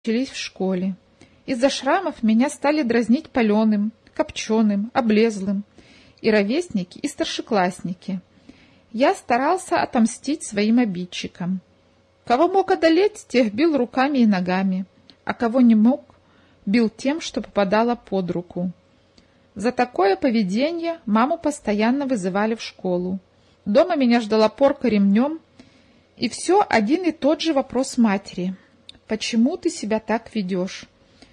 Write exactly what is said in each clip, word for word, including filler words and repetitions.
начались в школе. Из-за шрамов меня стали дразнить паленым, копченым, облезлым и ровесники, и старшеклассники. Я старался отомстить своим обидчикам. Кого мог одолеть, тех бил руками и ногами, а кого не мог, бил тем, что попадало под руку. За такое поведение маму постоянно вызывали в школу. Дома меня ждала порка ремнем, и все один и тот же вопрос матери. «Почему ты себя так ведешь?»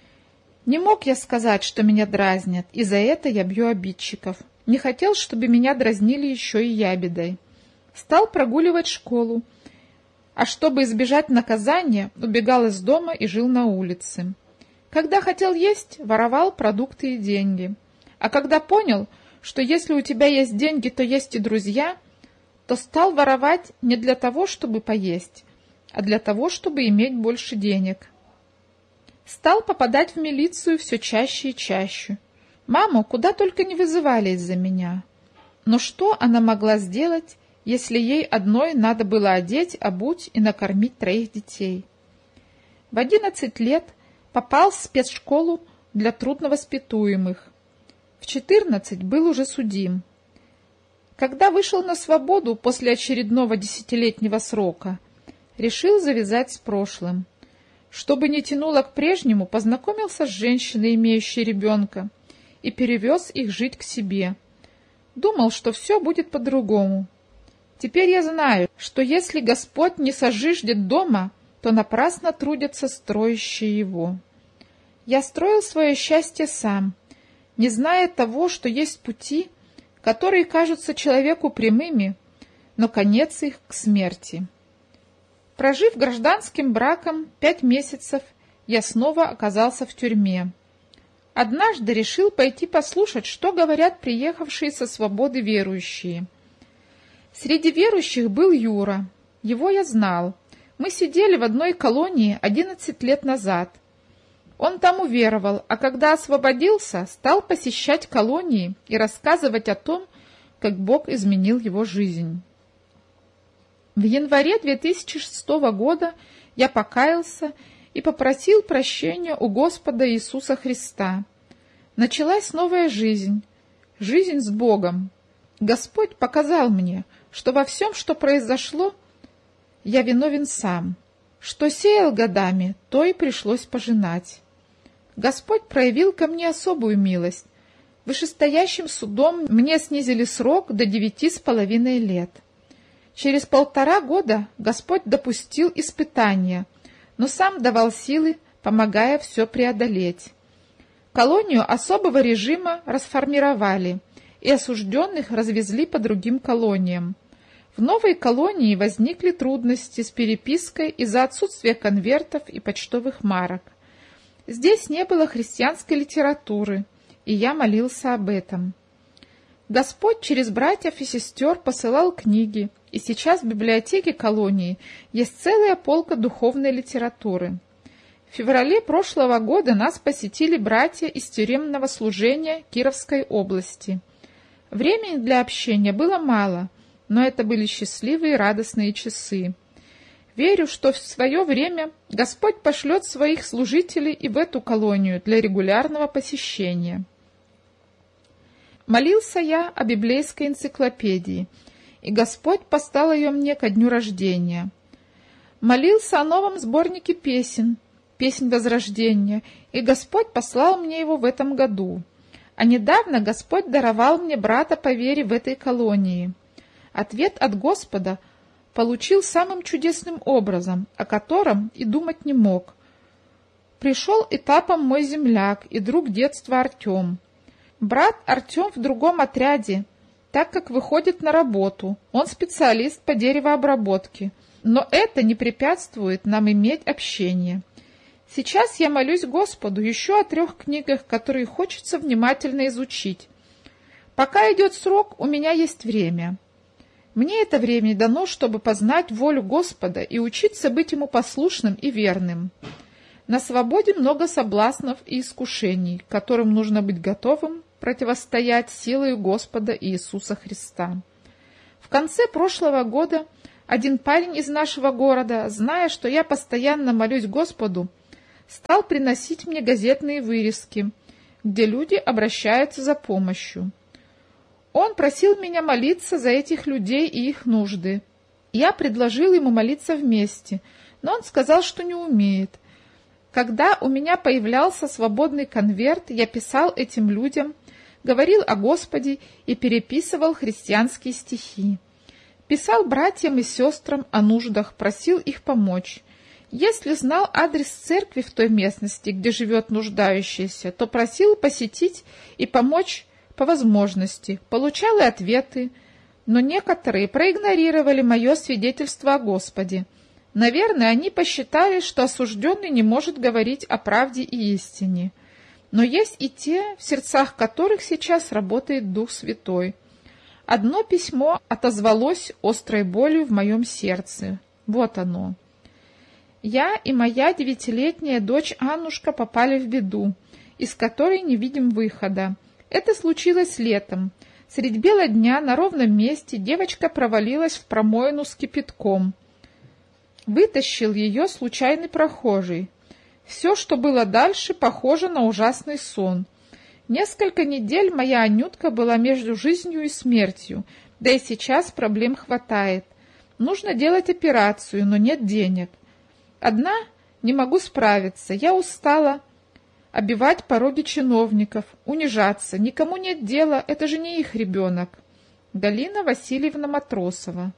Не мог я сказать, что меня дразнят, и за это я бью обидчиков. Не хотел, чтобы меня дразнили еще и ябедой. Стал прогуливать школу, а чтобы избежать наказания, убегал из дома и жил на улице. Когда хотел есть, воровал продукты и деньги. А когда понял, что если у тебя есть деньги, то есть и друзья, то стал воровать не для того, чтобы поесть, а для того, чтобы иметь больше денег. Стал попадать в милицию все чаще и чаще. Маму куда только не вызывали из-за меня. Но что она могла сделать, если ей одной надо было одеть, обуть и накормить троих детей? В одиннадцать лет попал в спецшколу для трудновоспитуемых. В четырнадцать был уже судим. Когда вышел на свободу после очередного десятилетнего срока, решил завязать с прошлым. Чтобы не тянуло к прежнему, познакомился с женщиной, имеющей ребенка, и перевез их жить к себе. Думал, что все будет по-другому. Теперь я знаю, что если Господь не сожиждет дома, то напрасно трудятся строящие его. Я строил свое счастье сам, не зная того, что есть пути, которые кажутся человеку прямыми, но конец их к смерти. Прожив гражданским браком пять месяцев, я снова оказался в тюрьме. Однажды решил пойти послушать, что говорят приехавшие со свободы верующие. Среди верующих был Юра. Его я знал. Мы сидели в одной колонии одиннадцать лет назад. Он там уверовал, а когда освободился, стал посещать колонии и рассказывать о том, как Бог изменил его жизнь. В январе две тысячи шестого года я покаялся и попросил прощения у Господа Иисуса Христа. Началась новая жизнь, жизнь с Богом. Господь показал мне, что во всем, что произошло, я виновен сам. Что сеял годами, то и пришлось пожинать. Господь проявил ко мне особую милость. Вышестоящим судом мне снизили срок до девяти с половиной лет. Через полтора года Господь допустил испытания, но сам давал силы, помогая все преодолеть. Колонию особого режима расформировали, и осужденных развезли по другим колониям. В новой колонии возникли трудности с перепиской из-за отсутствия конвертов и почтовых марок. Здесь не было христианской литературы, и я молился об этом. Господь через братьев и сестер посылал книги, и сейчас в библиотеке колонии есть целая полка духовной литературы. В феврале прошлого года нас посетили братья из тюремного служения Кировской области. Времени для общения было мало, но это были счастливые и радостные часы. Верю, что в свое время Господь пошлет своих служителей и в эту колонию для регулярного посещения. Молился я о библейской энциклопедии, и Господь послал ее мне ко дню рождения. Молился о новом сборнике песен, песнь Возрождения, и Господь послал мне его в этом году. А недавно Господь даровал мне брата по вере в этой колонии. Ответ от Господа получил самым чудесным образом, о котором и думать не мог. Пришел этапом мой земляк и друг детства Артем. Брат Артем в другом отряде, так как выходит на работу. Он специалист по деревообработке, но это не препятствует нам иметь общение. Сейчас я молюсь Господу еще о трех книгах, которые хочется внимательно изучить. Пока идет срок, у меня есть время. Мне это время дано, чтобы познать волю Господа и учиться быть Ему послушным и верным. На свободе много соблазнов и искушений, которым нужно быть готовым противостоять силой Господа Иисуса Христа. В конце прошлого года один парень из нашего города, зная, что я постоянно молюсь Господу, стал приносить мне газетные вырезки, где люди обращаются за помощью. Он просил меня молиться за этих людей и их нужды. Я предложил ему молиться вместе, но он сказал, что не умеет. Когда у меня появлялся свободный конверт, я писал этим людям, говорил о Господе и переписывал христианские стихи. Писал братьям и сестрам о нуждах, просил их помочь. Если знал адрес церкви в той местности, где живет нуждающийся, то просил посетить и помочь по возможности. Получал и ответы, но некоторые проигнорировали мое свидетельство о Господе. Наверное, они посчитали, что осужденный не может говорить о правде и истине. Но есть и те, в сердцах которых сейчас работает Дух Святой. Одно письмо отозвалось острой болью в моем сердце. Вот оно. Я и моя девятилетняя дочь Аннушка попали в беду, из которой не видим выхода. Это случилось летом. Средь бела дня на ровном месте девочка провалилась в промоину с кипятком. Вытащил ее случайный прохожий. Все, что было дальше, похоже на ужасный сон. Несколько недель моя Анютка была между жизнью и смертью, да и сейчас проблем хватает. Нужно делать операцию, но нет денег. Одна не могу справиться, я устала обивать пороги чиновников, унижаться. Никому нет дела, это же не их ребенок. Галина Васильевна Матросова.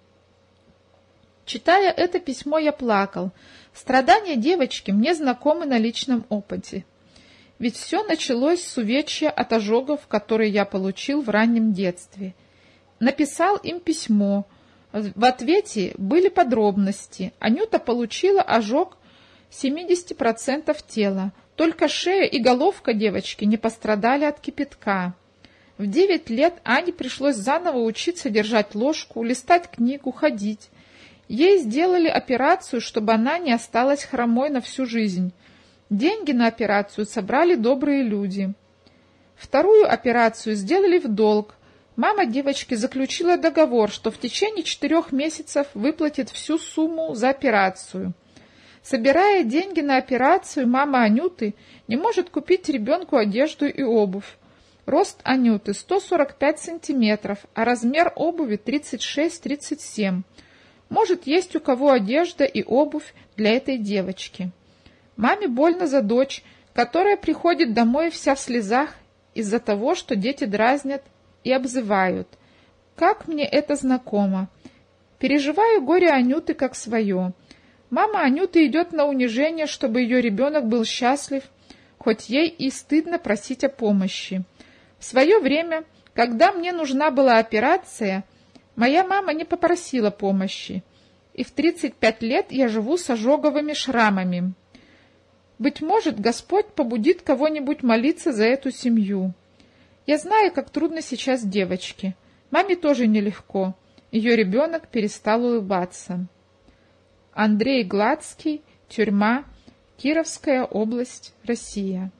Читая это письмо, я плакал. Страдания девочки мне знакомы на личном опыте. Ведь все началось с увечья от ожогов, которые я получил в раннем детстве. Написал им письмо. В ответе были подробности. Анюта получила ожог семьдесят процентов тела. Только шея и головка девочки не пострадали от кипятка. В девять лет Ане пришлось заново учиться держать ложку, листать книгу, ходить. Ей сделали операцию, чтобы она не осталась хромой на всю жизнь. Деньги на операцию собрали добрые люди. Вторую операцию сделали в долг. Мама девочки заключила договор, что в течение четырех месяцев выплатит всю сумму за операцию. Собирая деньги на операцию, мама Анюты не может купить ребенку одежду и обувь. Рост Анюты сто сорок пять сантиметров, а размер обуви тридцать шесть — тридцать семь. Может, есть у кого одежда и обувь для этой девочки. Маме больно за дочь, которая приходит домой вся в слезах из-за того, что дети дразнят и обзывают. Как мне это знакомо. Переживаю горе Анюты как свое. Мама Анюты идет на унижение, чтобы ее ребенок был счастлив, хоть ей и стыдно просить о помощи. В свое время, когда мне нужна была операция, моя мама не попросила помощи, и в тридцать пять лет я живу с ожоговыми шрамами. Быть может, Господь побудит кого-нибудь молиться за эту семью. Я знаю, как трудно сейчас девочке. Маме тоже нелегко. Ее ребенок перестал улыбаться. Андрей Гладский, тюрьма, Кировская область, Россия.